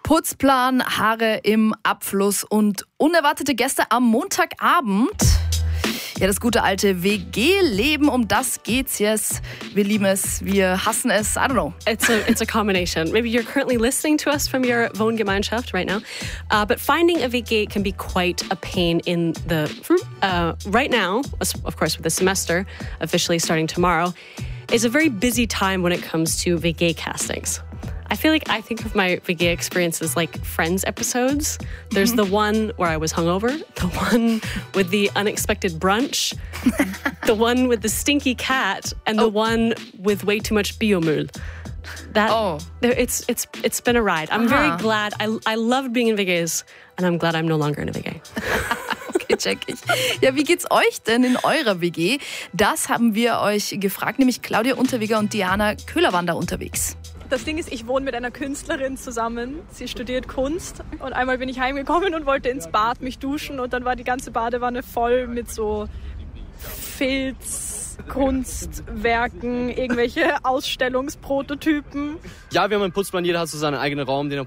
Putzplan, Haare im Abfluss und unerwartete Gäste am Montagabend. Ja, das gute alte WG-Leben, um das geht's jetzt. Wir lieben es, wir hassen es, I don't know. It's a combination. Maybe you're currently listening to us from your Wohngemeinschaft right now, but finding a WG can be quite a pain in the... right now, of course with the semester officially starting tomorrow, is a very busy time when it comes to WG castings. I think of my WG experiences like Friends episodes. There's the one where I was hungover, the one with the unexpected brunch, the one with the stinky cat, and the one with way too much Biomüll. It's been a ride. I'm very glad. I loved being in WGs, and I'm glad I'm no longer in a WG. Okay, check ich. Ja, wie geht's euch denn in eurer WG? Das haben wir euch gefragt, nämlich Claudia Unterweger und Diana Köhler waren da unterwegs. Das Ding ist, ich wohne mit einer Künstlerin zusammen. Sie studiert Kunst. Und einmal bin ich heimgekommen und wollte ins Bad mich duschen. Und dann war die ganze Badewanne voll mit so Filzkunstwerken, irgendwelche Ausstellungsprototypen. Ja, wir haben einen Putzplan. Jeder hat so seinen eigenen Raum, den er